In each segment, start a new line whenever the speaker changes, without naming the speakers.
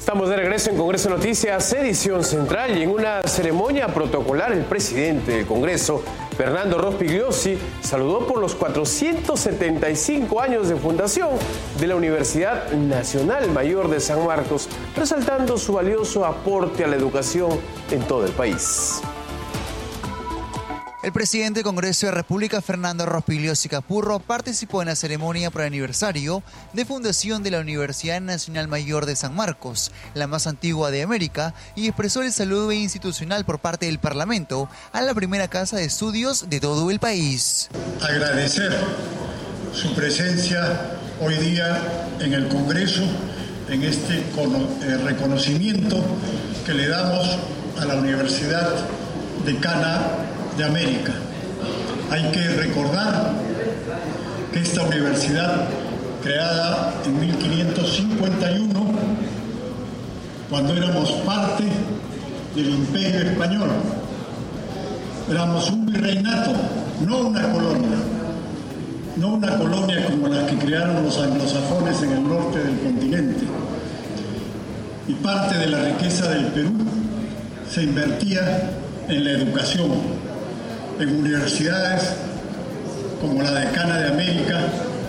Estamos de regreso en Congreso Noticias, edición central, y en una ceremonia protocolar el presidente del Congreso, Fernando Rospigliosi, saludó por los 475 años de fundación de la Universidad Nacional Mayor de San Marcos, resaltando su valioso aporte a la educación en todo el país.
El presidente del Congreso de la República, Fernando Rospigliosi Capurro, participó en la ceremonia por aniversario de fundación de la Universidad Nacional Mayor de San Marcos, la más antigua de América, y expresó el saludo institucional por parte del Parlamento a la primera casa de estudios de todo el país.
Agradecer su presencia hoy día en el Congreso, en este reconocimiento que le damos a la Universidad Decana de América. Hay que recordar que esta universidad, creada en 1551, cuando éramos parte del Imperio Español, éramos un virreinato, no una colonia como las que crearon los anglosajones en el norte del continente. Y parte de la riqueza del Perú se invertía en la educación, en universidades como la Decana de América,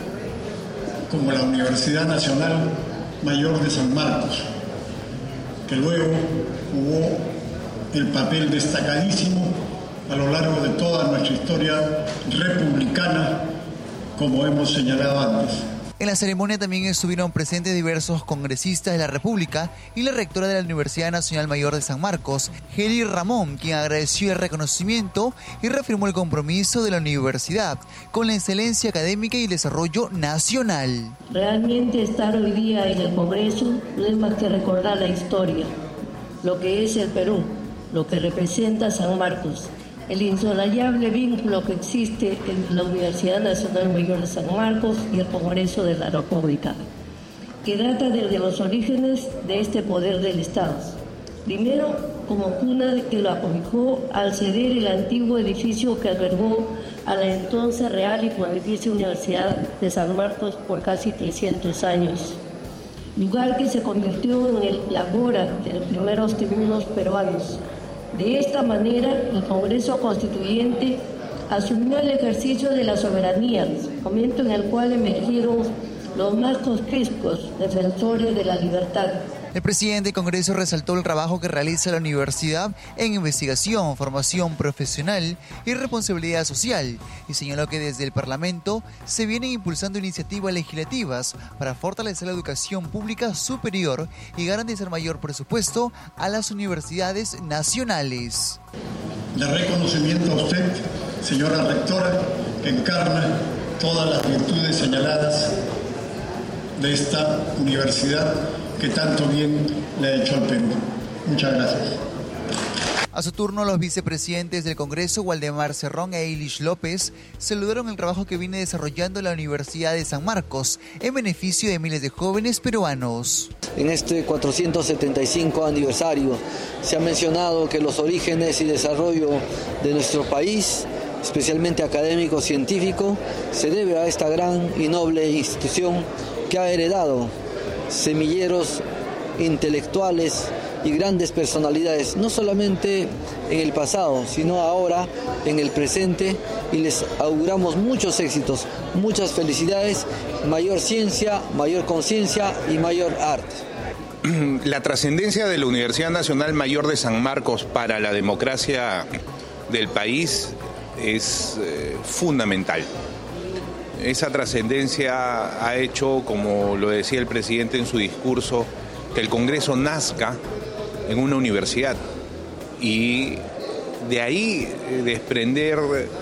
como la Universidad Nacional Mayor de San Marcos, que luego jugó el papel destacadísimo a lo largo de toda nuestra historia republicana, como hemos señalado antes.
En la ceremonia también estuvieron presentes diversos congresistas de la República y la rectora de la Universidad Nacional Mayor de San Marcos, Heli Ramón, quien agradeció el reconocimiento y reafirmó el compromiso de la universidad con la excelencia académica y el desarrollo nacional.
Realmente estar hoy día en el Congreso no es más que recordar la historia, lo que es el Perú, lo que representa San Marcos, el insolayable vínculo que existe entre la Universidad Nacional Mayor de San Marcos y el Congreso de la República, que data desde los orígenes de este poder del Estado. Primero, como cuna que lo acobijó al ceder el antiguo edificio que albergó a la entonces Real y Pontificia Universidad de San Marcos por casi 300 años, lugar que se convirtió en el agora de los primeros tribunos peruanos. De esta manera, el Congreso Constituyente asumió el ejercicio de la soberanía, momento en el cual emergieron los más conscriptos defensores de la libertad.
El presidente del Congreso resaltó el trabajo que realiza la universidad en investigación, formación profesional y responsabilidad social, y señaló que desde el Parlamento se vienen impulsando iniciativas legislativas para fortalecer la educación pública superior y garantizar mayor presupuesto a las universidades nacionales.
De reconocimiento a usted, señora rectora, que encarna todas las virtudes señaladas de esta universidad que tanto bien le ha hecho al Perú. Muchas gracias.
A su turno, los vicepresidentes del Congreso, Waldemar Cerrón e Eilish López, saludaron el trabajo que viene desarrollando la Universidad de San Marcos en beneficio de miles de jóvenes peruanos.
En este 475 aniversario se ha mencionado que los orígenes y desarrollo de nuestro país, especialmente académico científico, se debe a esta gran y noble institución que ha heredado semilleros intelectuales y grandes personalidades, no solamente en el pasado, sino ahora en el presente, y les auguramos muchos éxitos, muchas felicidades, mayor ciencia, mayor conciencia y mayor arte.
La trascendencia de la Universidad Nacional Mayor de San Marcos para la democracia del país es fundamental. Esa trascendencia ha hecho, como lo decía el presidente en su discurso, que el Congreso nazca en una universidad y de ahí desprender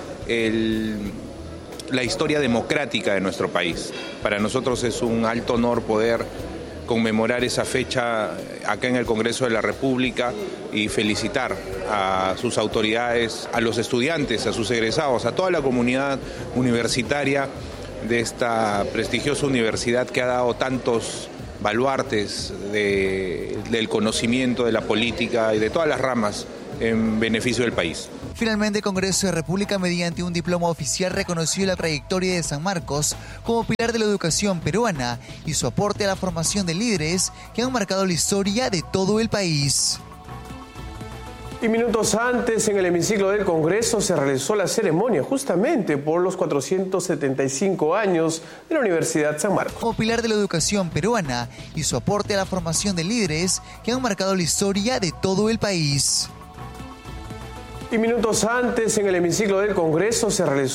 la historia democrática de nuestro país. Para nosotros es un alto honor poder conmemorar esa fecha acá en el Congreso de la República y felicitar a sus autoridades, a los estudiantes, a sus egresados, a toda la comunidad universitaria de esta prestigiosa universidad que ha dado tantos baluartes del conocimiento, de la política y de todas las ramas en beneficio del país.
Finalmente, el Congreso de la República, mediante un diploma oficial, reconoció la trayectoria de San Marcos como pilar de la educación peruana y su aporte a la formación de líderes que han marcado la historia de todo el país.
Y minutos antes, en el hemiciclo del Congreso, se realizó la ceremonia justamente por los 475 años de la Universidad San Marcos.
Como pilar de la educación peruana y su aporte a la formación de líderes que han marcado la historia de todo el país.
Y minutos antes, en el hemiciclo del Congreso, se realizó